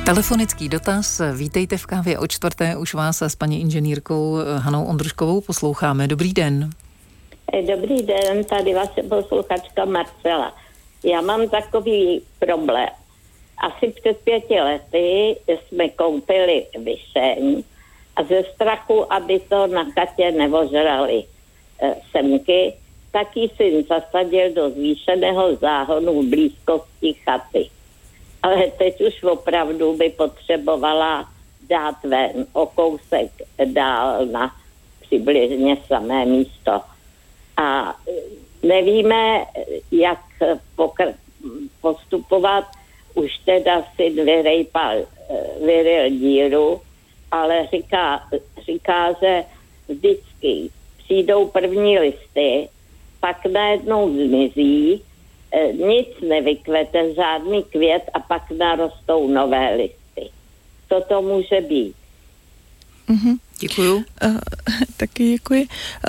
Telefonický dotaz. Vítejte v kávě o čtvrté. Už vás s paní inženýrkou Hanou Ondruškovou posloucháme. Dobrý den. Dobrý den, tady vaše posluchačka Marcela. Já mám takový problém. Asi před 5 lety jsme koupili vyšeň a ze strachu, aby to na chatě neožrali semky, tak ji syn zasadil do zvýšeného záhonu v blízkosti chaty. Ale teď už opravdu by potřebovala dát ven o kousek dál na přibližně samé místo. A nevíme, jak postupovat. Už teda syn vyryl díru, ale říká, že vždycky přijdou první listy, pak najednou zmizí, nic nevykvete, žádný květ a pak narostou nové listy. Co to může být? Děkuju. Taky děkuji.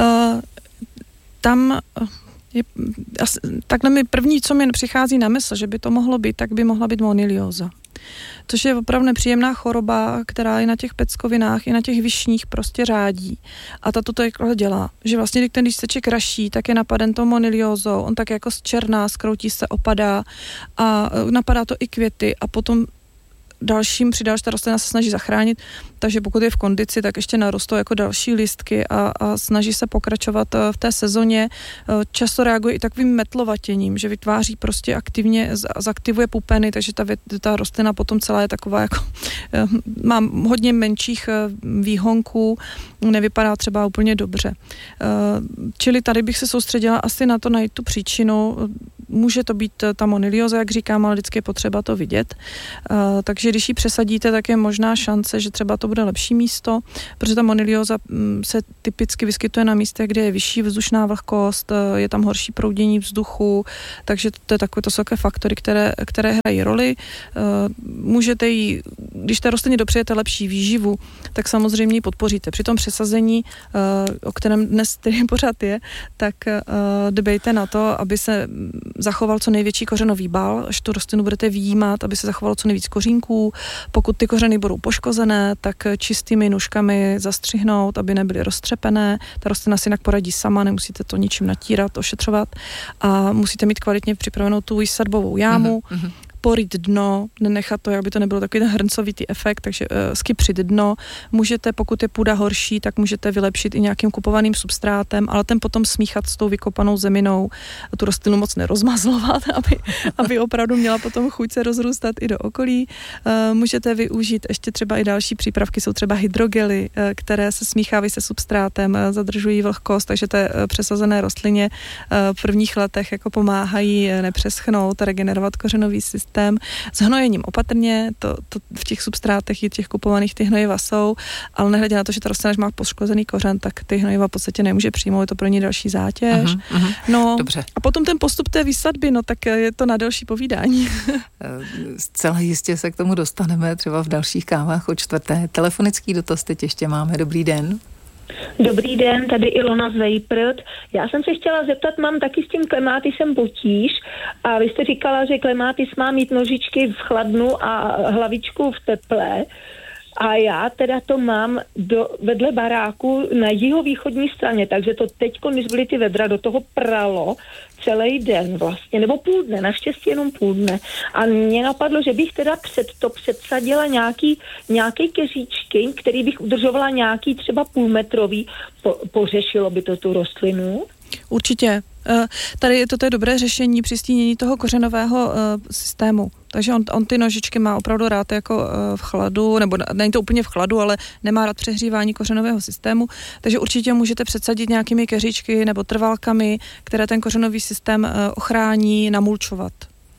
Tam je, takhle mi první, co mi přichází na mysl, že by to mohlo být, tak by mohla být monilióza. Což je opravdu nepříjemná choroba, která i na těch peckovinách, i na těch višních prostě řádí. A tato to takhle dělá. Že vlastně, když se člověk raší, tak je napaden tou moniliózou, on tak jako zčerná, skroutí se, opadá a napadá to i květy a potom další ta rostlina se snaží zachránit, takže pokud je v kondici, tak ještě narostou jako další listky a snaží se pokračovat v té sezóně. Často reaguje i takovým metlovatěním, že vytváří prostě aktivně, zaktivuje pupeny, takže ta rostlina potom celá je taková jako, má hodně menších výhonků, nevypadá třeba úplně dobře. Čili tady bych se soustředila asi na to, najít tu příčinu. Může to být ta monilióza, jak říkám, ale vždycky je potřeba to vidět. Takže když ji přesadíte, tak je možná šance, že třeba to bude lepší místo, protože ta monilióza se typicky vyskytuje na místech, kde je vyšší vzdušná vlhkost, je tam horší proudění vzduchu, takže to jsou takové faktory, které hrají roli. Můžete ji, když té rostlině dopřejete lepší výživu, tak samozřejmě ji podpoříte. Při tom přesazení, o kterém dnes tedy pořád je, tak dbejte na to, aby se zachoval co největší kořenový bál, až tu rostlinu budete vyjímat, aby se zachovalo co nejvíc kořínků. Pokud ty kořeny budou poškozené, tak čistými nůžkami zastřihnout, aby nebyly roztřepené. Ta rostlina si jinak poradí sama, nemusíte to ničím natírat, ošetřovat a musíte mít kvalitně připravenou tu výsadbovou jámu, porýt dno, nenechat to, aby to nebylo takový ten hrncovitý efekt, takže skypřit dno. Můžete, pokud je půda horší, tak můžete vylepšit i nějakým kupovaným substrátem, ale ten potom smíchat s tou vykopanou zeminou, tu rostlinu moc nerozmazlovat, aby opravdu měla potom chuť se rozrůstat i do okolí. Můžete využít ještě třeba i další přípravky, jsou třeba hydrogely, které se smíchávají se substrátem, zadržují vlhkost, takže té přesazené rostlině v prvních letech jako pomáhají nepřeschnout, regenerovat kořenový systém. S hnojením opatrně, to v těch substrátech i těch kupovaných ty hnojiva jsou, ale nehledě na to, že ta rostlina má poškozený kořen, tak ty hnojiva v podstatě nemůže přijmout, je to pro ní další zátěž. No, dobře. A potom ten postup té výsadby, no tak je to na další povídání. Zcela jistě se k tomu dostaneme třeba v dalších kávách o čtvrté. Telefonický dotaz teď ještě máme. Dobrý den. Dobrý den, tady Ilona z Vejprt. Já jsem se chtěla zeptat, mám taky s tím klematisem potíž a vy jste říkala, že klematis má mít nožičky v chladnu a hlavičku v teple a já teda to mám vedle baráku na jihovýchodní straně, takže to teďko, když byly ty vedra, do toho pralo celý den vlastně, nebo půl dne, naštěstí jenom půl dne. A mě napadlo, že bych teda předsadila nějaký keříčky, který bych udržovala nějaký třeba půlmetrový, pořešilo by to tu rostlinu? Určitě. Tady toto je dobré řešení při stínění toho kořenového systému. Takže on ty nožičky má opravdu rád jako v chladu, nebo není to úplně v chladu, ale nemá rád přehřívání kořenového systému, takže určitě můžete předsadit nějakými keříčky nebo trvalkami, které ten kořenový systém ochrání, namulčovat.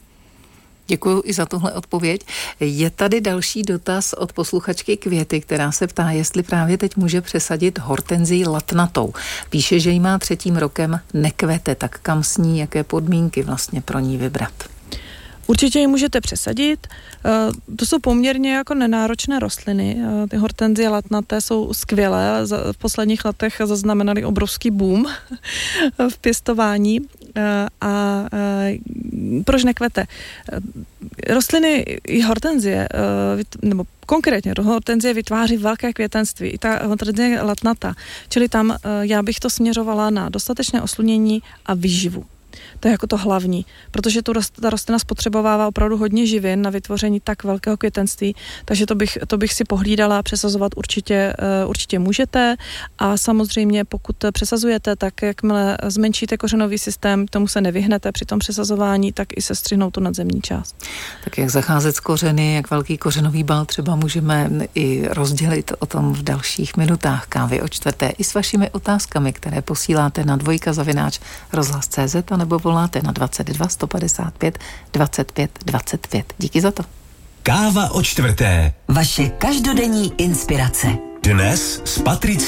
Děkuji i za tuhle odpověď. Je tady další dotaz od posluchačky Květy, která se ptá, jestli právě teď může přesadit hortenzii latnatou. Píše, že jí má 3. rokem nekvete, tak kam s ní, jaké podmínky vlastně pro ní vybrat? Určitě ji můžete přesadit. To jsou poměrně jako nenáročné rostliny. Ty hortenzie latnaté jsou skvělé. V posledních letech zaznamenali obrovský boom v pěstování. a proč nekvete? Rostliny i hortenzie, nebo konkrétně hortenzie vytváří velké květenství, i ta hortenzie latnata, čili tam já bych to směřovala na dostatečné oslunnění a výživu. To je jako to hlavní, protože ta rostlina spotřebovává opravdu hodně živin na vytvoření tak velkého květenství, takže to bych si pohlídala, přesazovat určitě můžete a samozřejmě pokud přesazujete, tak jakmile zmenšíte kořenový systém, tomu se nevyhnete při tom přesazování, tak i sestřihnout tu nadzemní část. Tak jak zacházet s kořeny, jak velký kořenový bal třeba můžeme i rozdělit o tom v dalších minutách Kávy o čtvrté i s vašimi otázkami, které posíláte na dvojka@rozhlas.cz nebo voláte na 22 155 25 25. Díky za to. Káva o čtvrté. Vaše každodenní inspirace. Dnes s Patricí